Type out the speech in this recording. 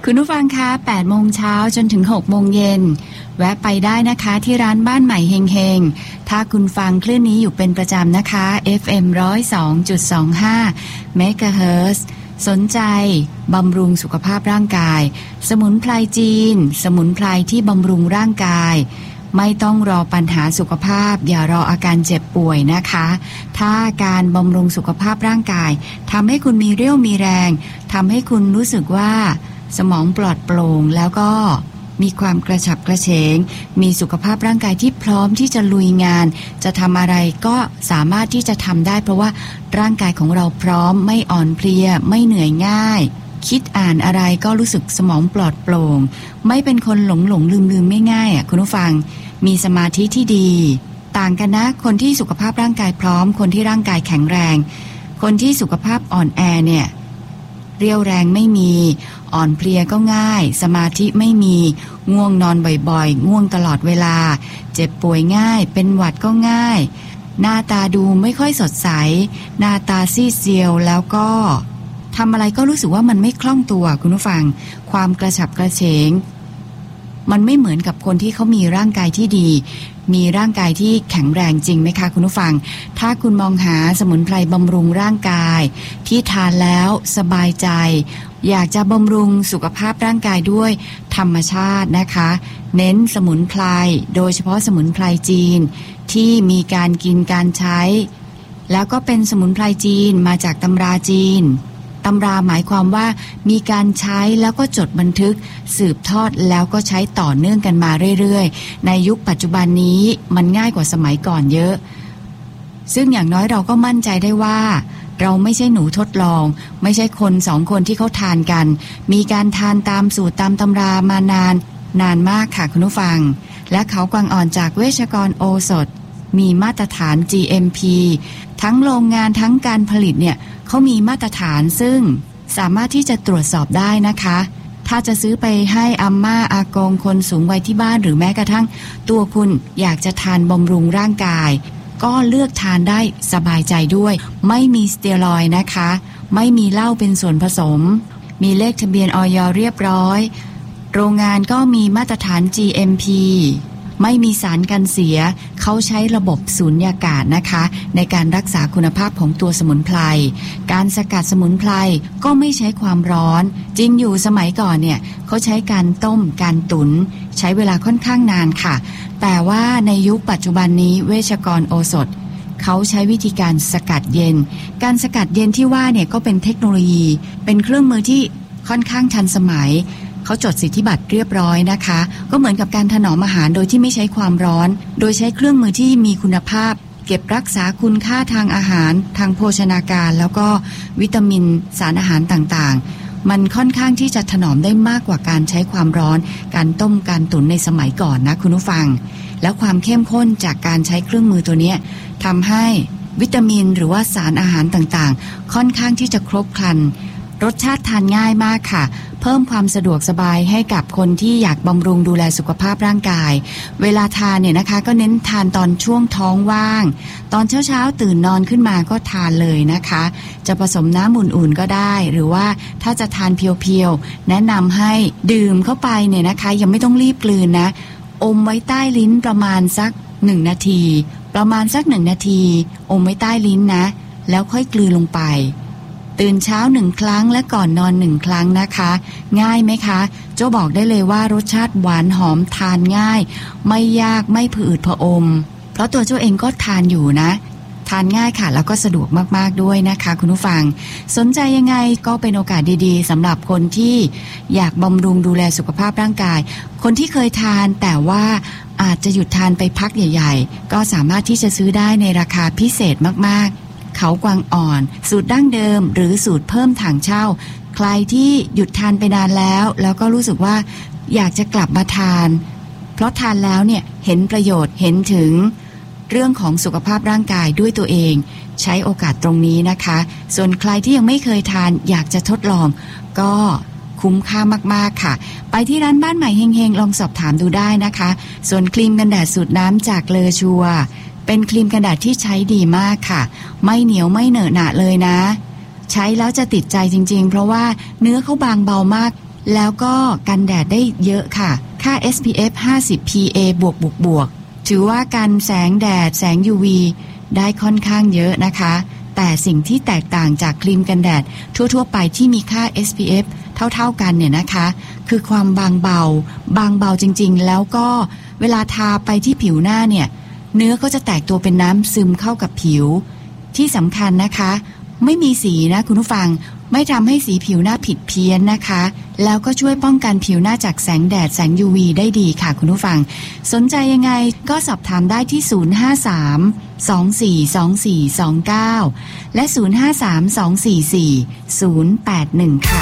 คุณผู้ฟังคะ8 โมงเช้าจนถึง6 โมงเย็นแวะไปได้นะคะที่ร้านบ้านใหม่เฮงๆถ้าคุณฟังคลื่นนี้อยู่เป็นประจำนะคะ FM 102.25 เมกะเฮิรตซ์สนใจบำรุงสุขภาพร่างกายสมุนไพรจีนสมุนไพรที่บำรุงร่างกายไม่ต้องรอปัญหาสุขภาพอย่ารออาการเจ็บป่วยนะคะถ้าการบำรุงสุขภาพร่างกายทำให้คุณมีเรี่ยวมีแรงทำให้คุณรู้สึกว่าสมองปลอดโปร่งแล้วก็มีความกระฉับกระเฉงมีสุขภาพร่างกายที่พร้อมที่จะลุยงานจะทำอะไรก็สามารถที่จะทำได้เพราะว่าร่างกายของเราพร้อมไม่อ่อนเพลียไม่เหนื่อยง่ายคิดอ่านอะไรก็รู้สึกสมองปลอดโปร่งไม่เป็นคนหลงลืมไม่ง่ายคุณผู้ฟังมีสมาธิที่ดีต่างกันนะคนที่สุขภาพร่างกายพร้อมคนที่ร่างกายแข็งแรงคนที่สุขภาพอ่อนแอเนี่ยเรี่ยวแรงไม่มีอ่อนเพลียก็ง่ายสมาธิไม่มีง่วงนอนบ่อยๆง่วงตลอดเวลาเจ็บป่วยง่ายเป็นหวัดก็ง่ายหน้าตาดูไม่ค่อยสดใสหน้าตาซีดเซียวแล้วก็ทำอะไรก็รู้สึกว่ามันไม่คล่องตัวคุณผู้ฟังความกระฉับกระเฉงมันไม่เหมือนกับคนที่เขามีร่างกายที่ดีมีร่างกายที่แข็งแรงจริงไหมคะคุณผู้ฟังถ้าคุณมองหาสมุนไพรบำรุงร่างกายที่ทานแล้วสบายใจอยากจะบำรุงสุขภาพร่างกายด้วยธรรมชาตินะคะเน้นสมุนไพรโดยเฉพาะสมุนไพรจีนที่มีการกินการใช้แล้วก็เป็นสมุนไพรจีนมาจากตำราจีนตำราหมายความว่ามีการใช้แล้วก็จดบันทึกสืบทอดแล้วก็ใช้ต่อเนื่องกันมาเรื่อยๆในยุคปัจจุบันนี้มันง่ายกว่าสมัยก่อนเยอะซึ่งอย่างน้อยเราก็มั่นใจได้ว่าเราไม่ใช่หนูทดลองไม่ใช่คน2 คนที่เขาทานกันมีการทานตามสูตรตามตำรามานานมากค่ะคุณผู้ฟังและเขากวางอ่อนจากเวชกรโอสถมีมาตรฐาน GMP ทั้งโรงงานทั้งการผลิตเนี่ยเขามีมาตรฐานซึ่งสามารถที่จะตรวจสอบได้นะคะถ้าจะซื้อไปให้อาม่าอากงคนสูงวัยที่บ้านหรือแม้กระทั่งตัวคุณอยากจะทานบำรุงร่างกายก็เลือกทานได้สบายใจด้วยไม่มีสเตียรอยด์นะคะไม่มีเหล้าเป็นส่วนผสมมีเลขทะเบียนอย.เรียบร้อยโรงงานก็มีมาตรฐาน GMP ไม่มีสารกันเสียเขาใช้ระบบสูญญากาศนะคะในการรักษาคุณภาพของตัวสมุนไพรการสกัดสมุนไพรก็ไม่ใช้ความร้อนจริงอยู่สมัยก่อนเนี่ยเขาใช้การต้มการตุ๋นใช้เวลาค่อนข้างนานค่ะแต่ว่าในยุคปัจจุบันนี้เวชกรโอสถเขาใช้วิธีการสกัดเย็นการสกัดเย็นที่ว่าเนี่ยก็เป็นเทคโนโลยีเป็นเครื่องมือที่ค่อนข้างทันสมัยเขาจดสิทธิบัตรเรียบร้อยนะคะก็เหมือนกับการถนอมอาหารโดยที่ไม่ใช้ความร้อนโดยใช้เครื่องมือที่มีคุณภาพเก็บรักษาคุณค่าทางอาหารทางโภชนาการแล้วก็วิตามินสารอาหารต่างๆมันค่อนข้างที่จะถนอมได้มากกว่าการใช้ความร้อนการต้มการตุ๋นในสมัยก่อนนะคุณผู้ฟังแล้วความเข้มข้นจากการใช้เครื่องมือตัวนี้ทำให้วิตามินหรือว่าสารอาหารต่างๆค่อนข้างที่จะครบครันรสชาติทานง่ายมากค่ะเพิ่มความสะดวกสบายให้กับคนที่อยากบำรุงดูแลสุขภาพร่างกายเวลาทานเนี่ยนะคะก็เน้นทานตอนช่วงท้องว่างตอนเช้าตื่นนอนขึ้นมาก็ทานเลยนะคะจะผสมน้ำอุ่นๆก็ได้หรือว่าถ้าจะทานเพียวๆแนะนำให้ดื่มเข้าไปเนี่ยนะคะยังไม่ต้องรีบกลืนนะอมไว้ใต้ลิ้นประมาณสัก1 นาทีประมาณสัก1 นาทีอมไว้ใต้ลิ้นนะแล้วค่อยกลืนลงไปตื่นเช้า1 ครั้งและก่อนนอน1 ครั้งนะคะง่ายไหมคะโจ้บอกได้เลยว่ารสชาติหวานหอมทานง่ายไม่ยากไม่ผอืดผะอมเพราะตัวโจ้เองก็ทานอยู่นะทานง่ายค่ะแล้วก็สะดวกมากๆด้วยนะคะคุณผู้ฟังสนใจยังไงก็เป็นโอกาสดีๆสำหรับคนที่อยากบำรุงดูแลสุขภาพร่างกายคนที่เคยทานแต่ว่าอาจจะหยุดทานไปพักใหญ่ๆก็สามารถที่จะซื้อได้ในราคาพิเศษมากๆเขากวางอ่อนสูตรดั้งเดิมหรือสูตรเพิ่มถังเช่าใครที่หยุดทานไปนานแล้วก็รู้สึกว่าอยากจะกลับมาทานเพราะทานแล้วเนี่ยเห็นประโยชน์เห็นถึงเรื่องของสุขภาพร่างกายด้วยตัวเองใช้โอกาสตรงนี้นะคะส่วนใครที่ยังไม่เคยทานอยากจะทดลองก็คุ้มค่ามากๆค่ะไปที่ร้านบ้านใหม่เฮงๆลองสอบถามดูได้นะคะส่วนครีมกันแดดสูตรน้ำจากเลอชัวเป็นครีมกันแดดที่ใช้ดีมากค่ะไม่เหนียวไม่เหนอะหนะเลยนะใช้แล้วจะติดใจจริงๆเพราะว่าเนื้อเขาบางเบามากแล้วก็กันแดดได้เยอะค่ะค่า SPF 50 PA บวกถือว่ากันแสงแดดแสง UV ได้ค่อนข้างเยอะนะคะแต่สิ่งที่แตกต่างจากครีมกันแดดทั่วๆไปที่มีค่า SPF เท่าๆกันเนี่ยนะคะคือความบางเบาจริงๆแล้วก็เวลาทาไปที่ผิวหน้าเนี่ยเนื้อก็จะแตกตัวเป็นน้ำซึมเข้ากับผิวที่สำคัญนะคะไม่มีสีนะคุณผู้ฟังไม่ทำให้สีผิวหน้าผิดเพี้ยนนะคะแล้วก็ช่วยป้องกันผิวหน้าจากแสงแดดแสง UV ได้ดีค่ะคุณผู้ฟังสนใจยังไงก็สอบถามได้ที่053 242429และ053 244 081ค่ะ